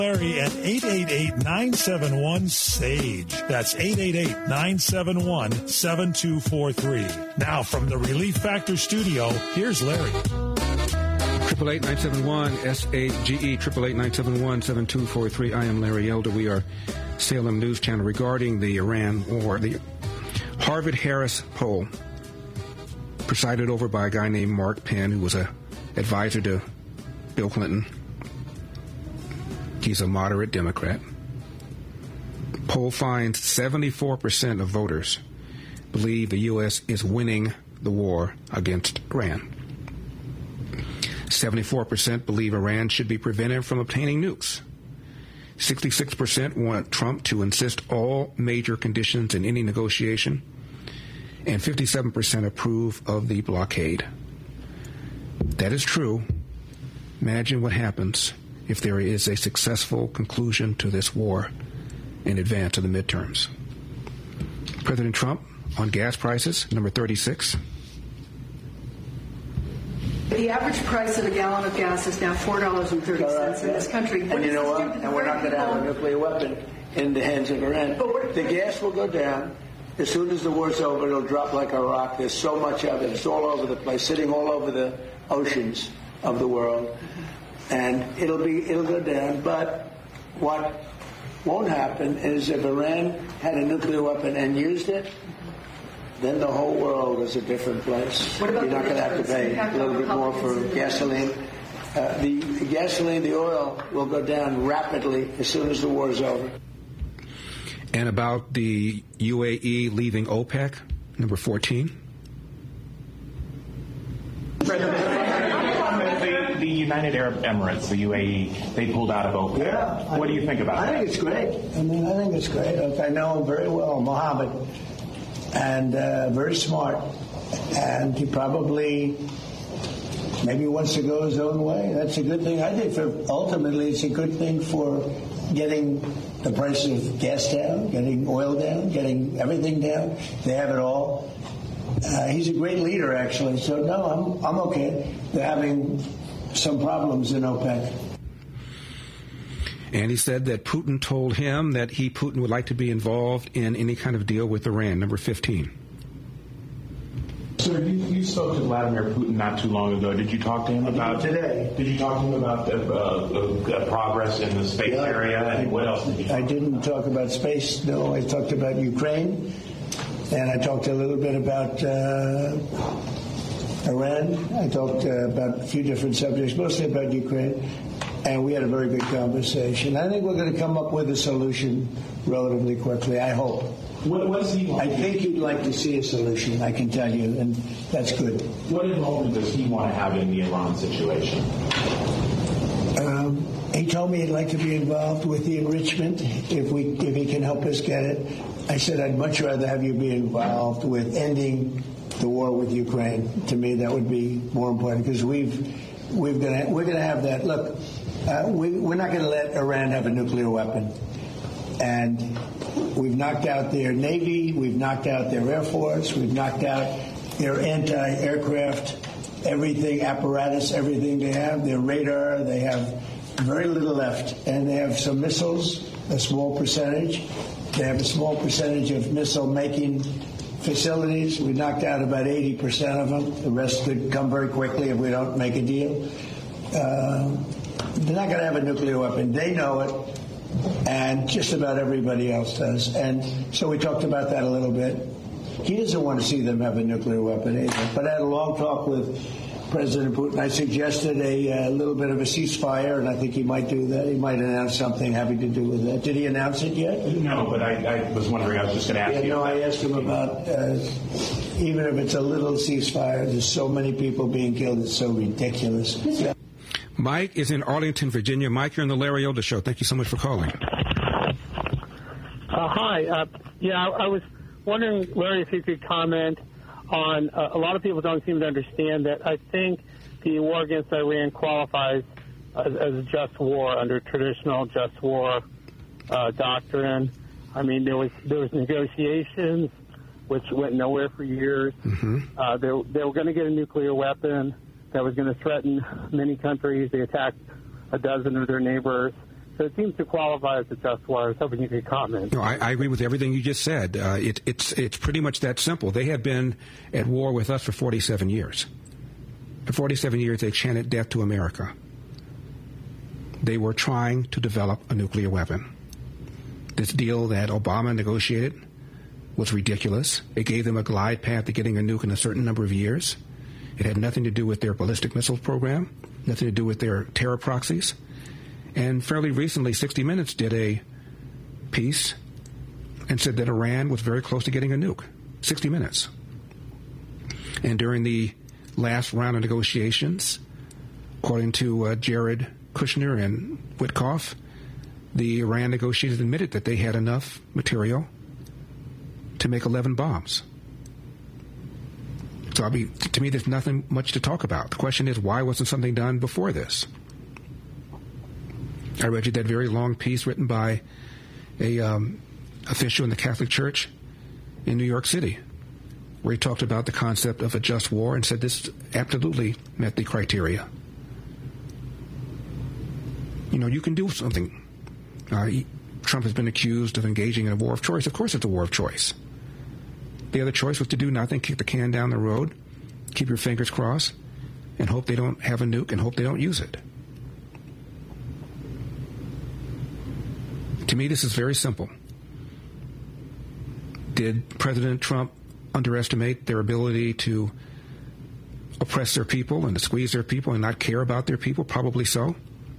Larry at 888-971-SAGE. That's 888-971-7243. Now from the Relief Factor studio, here's Larry. 888-971-SAGE, 888-971-7243. I am Larry Elder. We are Salem News Channel regarding the Iran war. The Harvard-Harris poll, presided over by a guy named Mark Penn, who was an advisor to Bill Clinton. He's a moderate Democrat. Poll finds 74% of voters believe the U.S. is winning the war against Iran. 74% believe Iran should be prevented from obtaining nukes. 66% want Trump to insist all major conditions in any negotiation. And 57% approve of the blockade. That is true. Imagine what happens if there is a successful conclusion to this war in advance of the midterms. President Trump on gas prices, number 36. The average price of a gallon of gas is now $4.30 in this country. And you know what? And we're not going to have a nuclear weapon in the hands of Iran. The gas will go down. As soon as the war's over, it'll drop like a rock. There's so much of it. It's all over the place, sitting all over the oceans of the world. And it'll go down. But what won't happen is if Iran had a nuclear weapon and used it, then the whole world is a different place. You're not going to have to pay a little bit more for gasoline. The gasoline, the oil will go down rapidly as soon as the war is over. And about the UAE leaving OPEC, number 14. The United Arab Emirates, the UAE, they pulled out of OPEC. Yeah, what do you think about that? I think it's great. I think it's great. I know him very well, Mohammed, and very smart. And he probably maybe wants to go his own way. That's a good thing. I think ultimately it's a good thing for getting the price of gas down, getting oil down, getting everything down. They have it all. He's a great leader, actually. So, no, I'm okay. They're having some problems in OPEC. And he said that Putin told him that Putin would like to be involved in any kind of deal with Iran, number 15. Sir, you spoke to Vladimir Putin not too long ago. Did you talk to him about today? Did you talk to him about the progress in the space area? And what else did you talk I didn't talk about space, no. I talked about Ukraine, and I talked a little bit about Iran. I talked about a few different subjects, mostly about Ukraine, and we had a very good conversation. I think we're going to come up with a solution relatively quickly, I hope. What does he want? I think he'd like to see a solution, I can tell you, and that's good. What involvement does he want to have in the Iran situation? He told me he'd like to be involved with the enrichment if he can help us get it. I said I'd much rather have you be involved with ending the war with Ukraine. To me, that would be more important because we're going to have that. Look, we're not going to let Iran have a nuclear weapon, and we've knocked out their Navy, we've knocked out their Air Force, we've knocked out their anti-aircraft, everything, apparatus, everything they have, their radar, they have very little left. And they have some missiles, a small percentage. They have a small percentage of missile-making facilities. We knocked out about 80% of them. The rest could come very quickly if we don't make a deal. They're not going to have a nuclear weapon. They know it. And just about everybody else does. And so we talked about that a little bit. He doesn't want to see them have a nuclear weapon either. But I had a long talk with President Putin. I suggested a little bit of a ceasefire, and I think he might do that. He might announce something having to do with that. Did he announce it yet? No, but I was wondering, I was just going to ask you. No, I asked him about even if it's a little ceasefire, there's so many people being killed, it's so ridiculous. Yeah. Mike is in Arlington, Virginia. Mike, you're on the Larry Elder Show. Thank you so much for calling. Hi. I was wondering, Larry, if you could comment on a lot of people don't seem to understand that I think the war against Iran qualifies as a just war under traditional just war doctrine. I mean, there was negotiations which went nowhere for years. Mm-hmm. They were going to get a nuclear weapon that was going to threaten many countries. They attacked a dozen of their neighbors. So it seems to qualify as a just war. I was hoping you could comment. No, I agree with everything you just said. It's pretty much that simple. They have been at war with us for 47 years. For 47 years, they chanted death to America. They were trying to develop a nuclear weapon. This deal that Obama negotiated was ridiculous. It gave them a glide path to getting a nuke in a certain number of years. It had nothing to do with their ballistic missiles program, nothing to do with their terror proxies. And fairly recently, 60 Minutes did a piece and said that Iran was very close to getting a nuke. 60 Minutes. And during the last round of negotiations, according to Jared Kushner and Witkoff, the Iran negotiators admitted that they had enough material to make 11 bombs. So, to me, there's nothing much to talk about. The question is, why wasn't something done before this? I read you that very long piece written by a official in the Catholic Church in New York City, where he talked about the concept of a just war and said this absolutely met the criteria. You know, you can do something. Trump has been accused of engaging in a war of choice. Of course it's a war of choice. The other choice was to do nothing, kick the can down the road, keep your fingers crossed, and hope they don't have a nuke and hope they don't use it. To me, this is very simple. Did President Trump underestimate their ability to oppress their people and to squeeze their people and not care about their people? Probably so.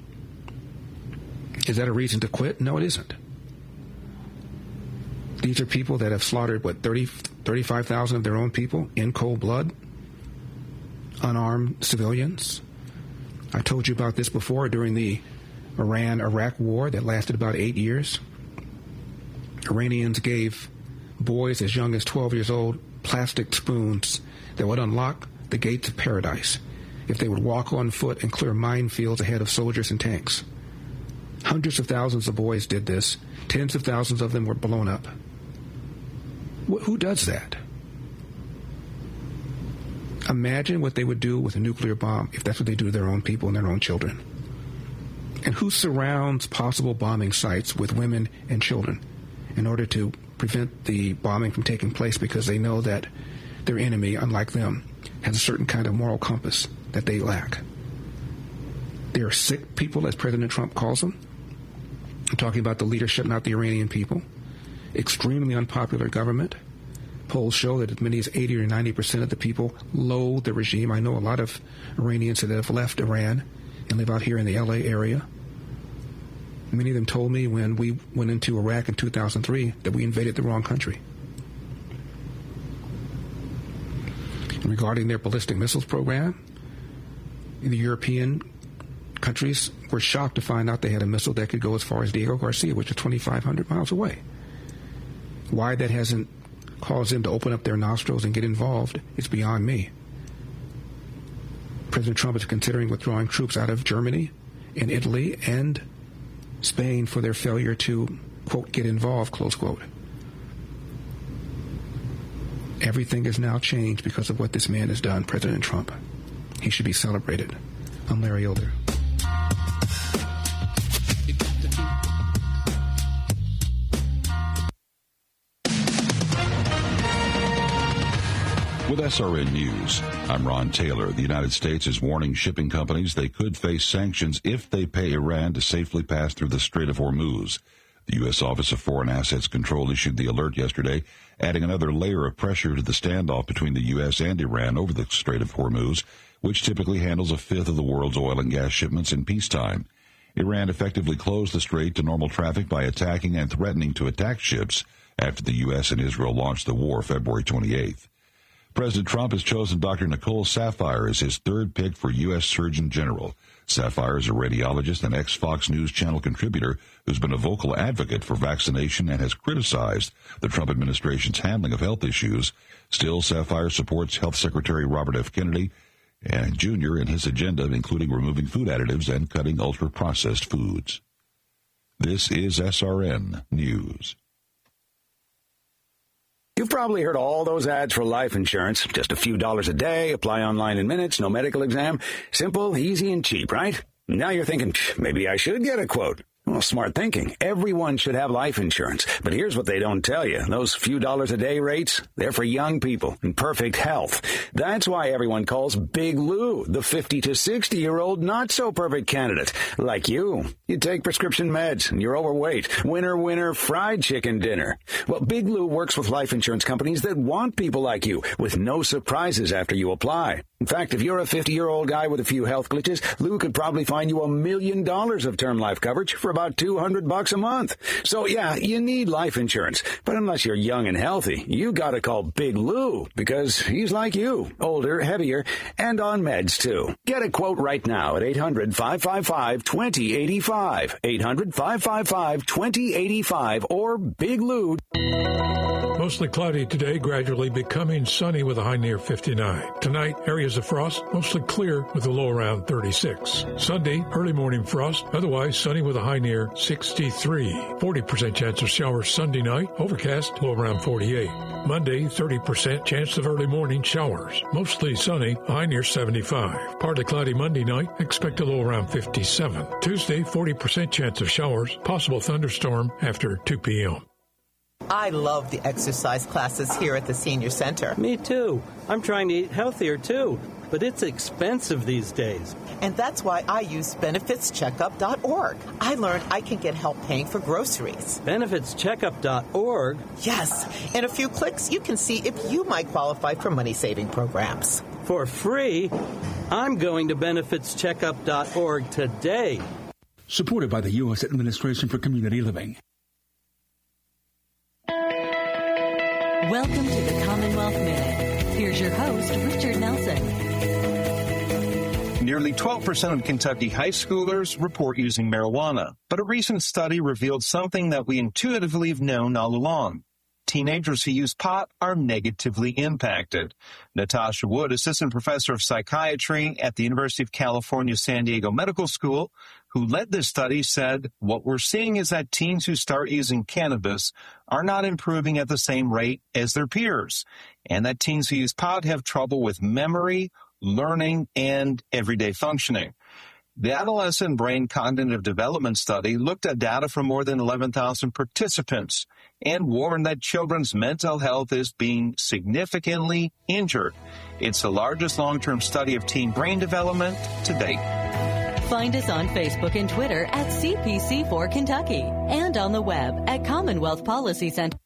Is that a reason to quit? No, it isn't. These are people that have slaughtered, 35,000 of their own people in cold blood, unarmed civilians. I told you about this before during the Iran-Iraq war that lasted about 8 years. Iranians gave boys as young as 12 years old plastic spoons that would unlock the gates of paradise if they would walk on foot and clear minefields ahead of soldiers and tanks. Hundreds of thousands of boys did this. Tens of thousands of them were blown up. Who does that? Imagine what they would do with a nuclear bomb if that's what they do to their own people and their own children. And who surrounds possible bombing sites with women and children in order to prevent the bombing from taking place because they know that their enemy, unlike them, has a certain kind of moral compass that they lack? They are sick people, as President Trump calls them. I'm talking about the leadership, not the Iranian people. Extremely unpopular government. Polls show that as many as 80 or 90% of the people loathe the regime. I know a lot of Iranians that have left Iran and live out here in the L.A. area. Many of them told me when we went into Iraq in 2003 that we invaded the wrong country. And regarding their ballistic missiles program, the European countries were shocked to find out they had a missile that could go as far as Diego Garcia, which is 2,500 miles away. Why that hasn't caused them to open up their nostrils and get involved is beyond me. President Trump is considering withdrawing troops out of Germany and Italy and Spain for their failure to, quote, get involved, close quote. Everything has now changed because of what this man has done, President Trump. He should be celebrated. I'm Larry Elder. With SRN News, I'm Ron Taylor. The United States is warning shipping companies they could face sanctions if they pay Iran to safely pass through the Strait of Hormuz. The U.S. Office of Foreign Assets Control issued the alert yesterday, adding another layer of pressure to the standoff between the U.S. and Iran over the Strait of Hormuz, which typically handles a fifth of the world's oil and gas shipments in peacetime. Iran effectively closed the strait to normal traffic by attacking and threatening to attack ships after the U.S. and Israel launched the war February 28th. President Trump has chosen Dr. Nicole Saphier as his third pick for U.S. Surgeon General. Saphier is a radiologist and ex-Fox News Channel contributor who's been a vocal advocate for vaccination and has criticized the Trump administration's handling of health issues. Still, Saphier supports Health Secretary Robert F. Kennedy and Jr. in his agenda, including removing food additives and cutting ultra-processed foods. This is SRN News. You've probably heard all those ads for life insurance. Just a few dollars a day, apply online in minutes, no medical exam. Simple, easy, and cheap, right? Now you're thinking, maybe I should get a quote. Well, smart thinking. Everyone should have life insurance. But here's what they don't tell you. Those few dollars a day rates, they're for young people in perfect health. That's why everyone calls Big Lou the 50 to 60-year-old not-so-perfect candidate. Like you. You take prescription meds and you're overweight. Winner, fried chicken dinner. Well, Big Lou works with life insurance companies that want people like you with no surprises after you apply. In fact, if you're a 50-year-old guy with a few health glitches, Lou could probably find you $1 million of term life coverage for about $200 a month. So yeah, you need life insurance. But unless you're young and healthy, you gotta call Big Lou because he's like you. Older, heavier, and on meds too. Get a quote right now at 800-555-2085. 800-555-2085 or Big Lou. Mostly cloudy today, gradually becoming sunny with a high near 59. Tonight, areas of frost, mostly clear with a low around 36. Sunday, early morning frost, otherwise sunny with a high near 63. 40% chance of showers Sunday night, overcast, low around 48. Monday, 30% chance of early morning showers, mostly sunny, a high near 75. Partly cloudy Monday night, expect a low around 57. Tuesday, 40% chance of showers, possible thunderstorm after 2 p.m. I love the exercise classes here at the Senior Center. Me too. I'm trying to eat healthier too, but it's expensive these days. And that's why I use benefitscheckup.org. I learned I can get help paying for groceries. Benefitscheckup.org? Yes. In a few clicks, you can see if you might qualify for money-saving programs. For free? I'm going to benefitscheckup.org today. Supported by the U.S. Administration for Community Living. Welcome to the Commonwealth Minute. Here's your host, Richard Nelson. Nearly 12% of Kentucky high schoolers report using marijuana, but a recent study revealed something that we intuitively have known all along. Teenagers who use pot are negatively impacted. Natasha Wood, assistant professor of psychiatry at the University of California, San Diego Medical School, who led this study, said, "What we're seeing is that teens who start using cannabis are not improving at the same rate as their peers, and that teens who use pot have trouble with memory, learning, and everyday functioning." The Adolescent Brain Cognitive Development Study looked at data from more than 11,000 participants and warned that children's mental health is being significantly injured. It's the largest long-term study of teen brain development to date. Find us on Facebook and Twitter at CPC4 Kentucky and on the web at Commonwealth Policy Center.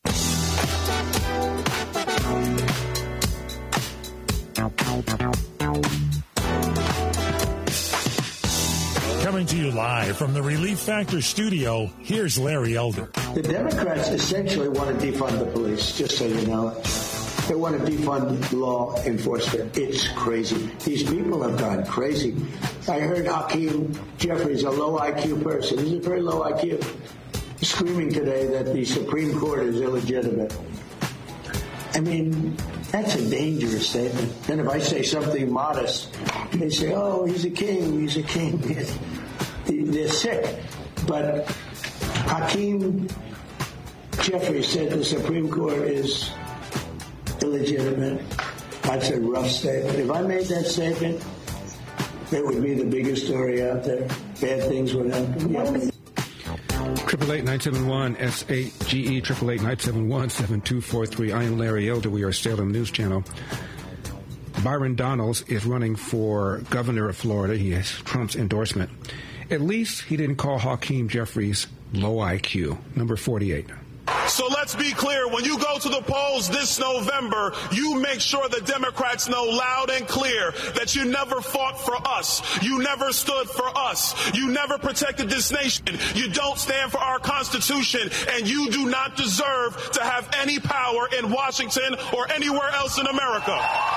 Coming to you live from the Relief Factor studio, here's Larry Elder. The Democrats essentially want to defund the police, just so you know. They want to defund law enforcement. It's crazy. These people have gone crazy. I heard Hakeem Jeffries, a low IQ person, he's a very low IQ, screaming today that the Supreme Court is illegitimate. I mean, that's a dangerous statement. And if I say something modest, they say, oh, he's a king, he's a king. They're sick. But Hakeem Jeffries said the Supreme Court is illegitimate. That's a rough statement. If I made that statement, it would be the biggest story out there. Bad things would happen. Yeah. 888-971-SAGE, 888-971-7243. I am Larry Elder. We are Salem News Channel. Byron Donalds is running for governor of Florida. He has Trump's endorsement. At least he didn't call Hakeem Jeffries low IQ. Number 48. So let's be clear. When you go to the polls this November, you make sure the Democrats know loud and clear that you never fought for us. You never stood for us. You never protected this nation. You don't stand for our Constitution, and you do not deserve to have any power in Washington or anywhere else in America.